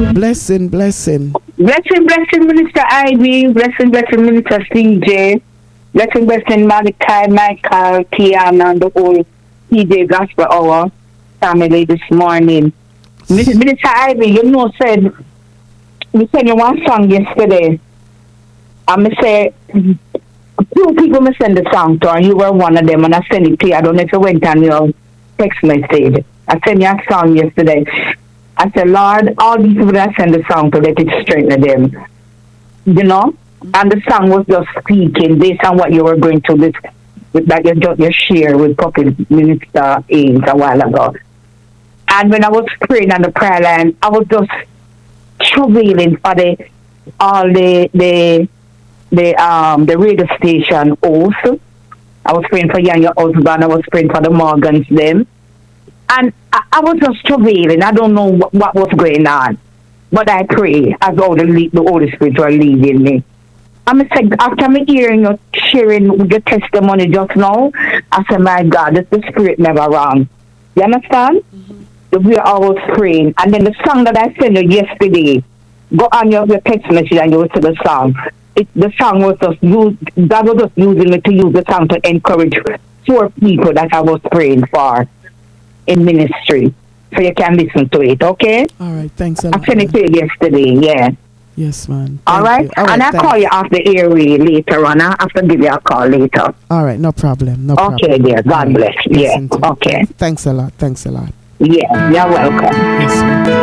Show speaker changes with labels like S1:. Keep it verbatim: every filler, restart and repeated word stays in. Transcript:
S1: Blessing, blessing.
S2: Blessing, blessing, Minister Ivy. Blessing, blessing, Minister C J. Blessing, blessing, Malachi, Michael, Tiana, and the whole P J Gospel Hour family this morning. Minister Ivy, you know, said, we sent you one song yesterday. And I said, two people me send the song to, and you were one of them, and I sent it to you. I don't know if you went on your text message. I sent you a song yesterday. I said, Lord, all these people that I send the song to, let it strengthen them. You know? And the song was just speaking based on what you were going to this, with that you just you share with Puppet Minister Ames a while ago. And when I was praying on the prayer line, I was just travailing for the all the the the um the radio station host. I was praying for you and your husband. I was praying for the Morgans them. And I, I was just travailing. I don't know what, what was going on. But I pray as all the, the Holy Spirit were leading me. I'm saying, after me hearing you sharing your testimony just now, I said, my God, this the Spirit never wrong. You understand? Mm-hmm. We are always praying. And then the song that I sent you yesterday, go on your, your text message and you will see the song. It, the song was just used, God was just using me to use the song to encourage four people that I was praying for in ministry. So you can listen to it, okay?
S1: All right, thanks a lot.
S2: I sent it to you yesterday, yeah.
S1: Yes, man.
S2: All right? All right, and I'll call you off the airway later on. I have to give you a call later.
S1: All right, no problem. No
S2: okay,
S1: problem.
S2: dear. God
S1: right.
S2: bless. Yeah, okay.
S1: Thanks a lot. Thanks a lot.
S2: Yeah, you're welcome.
S1: Yes, ma'am.